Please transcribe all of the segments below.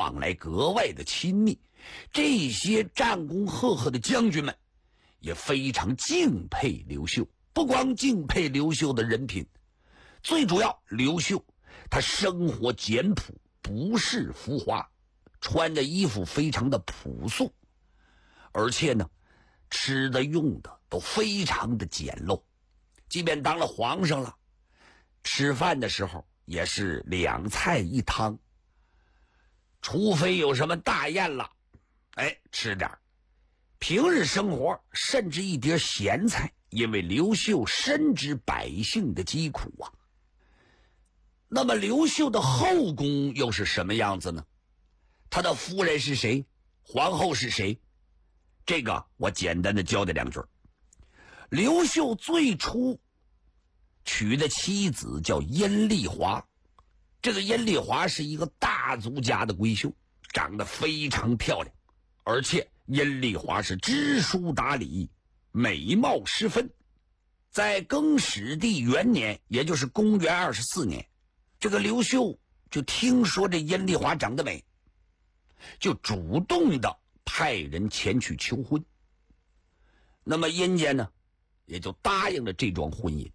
往来格外的亲密。这些战功赫赫的将军们也非常敬佩刘秀，不光敬佩刘秀的人品，最主要刘秀他生活简朴，不是浮华，穿的衣服非常的朴素，而且呢吃的用的都非常的简陋。即便当了皇上了，吃饭的时候也是2菜1汤，除非有什么大宴了，吃点。平日生活甚至一碟咸菜，因为刘秀深知百姓的疾苦啊。那么刘秀的后宫又是什么样子呢？他的夫人是谁？皇后是谁？这个我简单的交代2句。刘秀最初娶的妻子叫阴丽华，这个阴丽华是一个大族家的闺秀，长得非常漂亮，而且阴丽华是知书达理，美貌十分。在更始帝元年，也就是公元24年，这个刘秀就听说这阴丽华长得美，就主动的派人前去求婚。那么阴家呢也就答应了这桩婚姻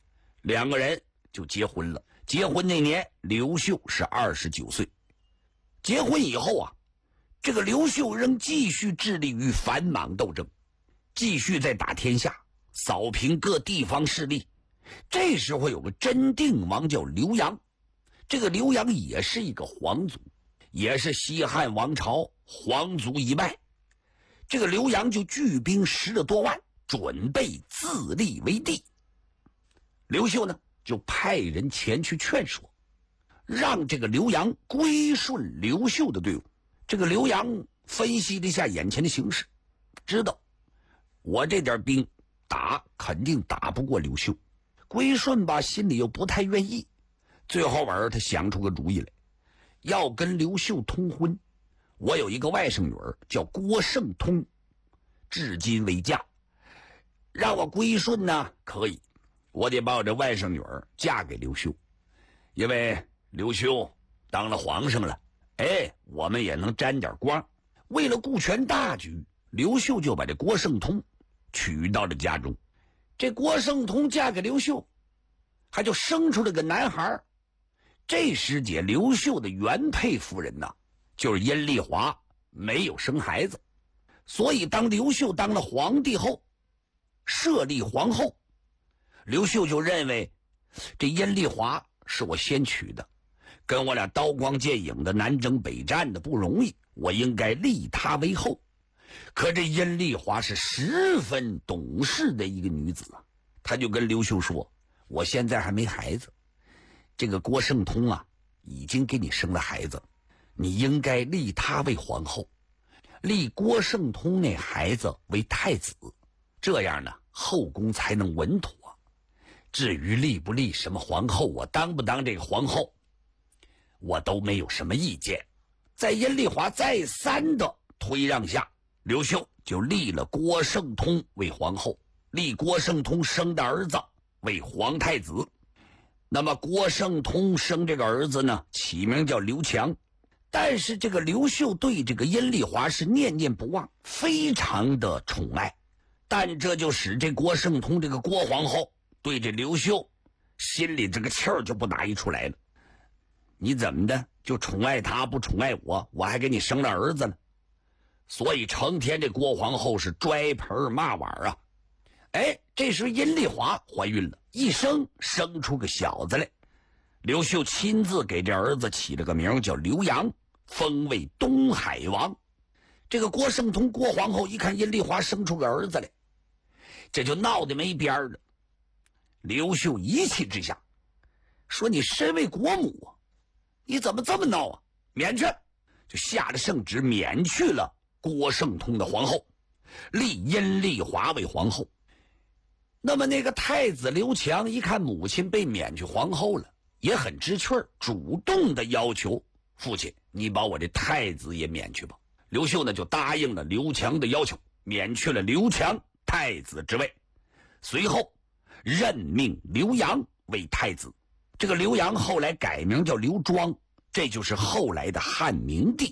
，2个人就结婚了。结婚那年刘秀是29岁。结婚以后啊，这个刘秀仍继续致力于反莽斗争，继续在打天下，扫平各地方势力。这时候有个真定王叫刘阳，这个刘阳也是一个皇族，也是西汉王朝皇族一脉。这个刘阳就聚兵10多万，准备自立为帝。刘秀呢就派人前去劝说，让这个刘阳归顺刘秀的队伍。这个刘阳分析了一下眼前的形势，知道我这点兵打肯定打不过刘秀，归顺吧心里又不太愿意。最后他想出个主意来，要跟刘秀通婚。我有一个外甥女儿叫郭圣通，至今未嫁，让我归顺呢可以，我得把我这外甥女儿嫁给刘秀，因为刘秀当了皇上了，我们也能沾点光。为了顾全大局，刘秀就把这郭圣通娶到了家中。这郭圣通嫁给刘秀，还就生出了个男孩。这时节刘秀的原配夫人呢就是阴丽华，没有生孩子，所以当刘秀当了皇帝后，设立皇后，刘秀就认为这阴丽华是我先娶的，跟我俩刀光剑影的南征北战的不容易，我应该立她为后。可这阴丽华是十分懂事的一个女子啊，她就跟刘秀说，我现在还没孩子，这个郭圣通啊已经给你生了孩子，你应该立他为皇后，立郭圣通那孩子为太子，这样呢后宫才能稳妥。至于立不立什么皇后，我当不当这个皇后，我都没有什么意见。在阴丽华再三的推让下，刘秀就立了郭圣通为皇后，立郭圣通生的儿子为皇太子。那么郭圣通生这个儿子呢起名叫刘强。但是这个刘秀对这个阴丽华是念念不忘，非常的宠爱。但这就使这郭圣通这个郭皇后对这刘秀心里这个气儿就不打一处来了。你怎么的就宠爱他不宠爱我，我还给你生了儿子了。所以成天这郭皇后是拽盆骂碗啊。这时阴丽华怀孕了，一生出个小子来。刘秀亲自给这儿子起了个名叫刘阳，封为东海王。这个郭圣通郭皇后一看阴丽华生出个儿子来，这就闹得没边了。刘秀一气之下说，你身为国母啊，你怎么这么闹啊，免去，就下了圣旨免去了郭圣通的皇后，立阴丽华为皇后。那么那个太子刘强一看母亲被免去皇后了，也很知趣儿，主动的要求父亲，你把我这太子也免去吧。刘秀呢就答应了刘强的要求，免去了刘强太子之位，随后任命刘阳为太子。这个刘阳后来改名叫刘庄，这就是后来的汉明帝。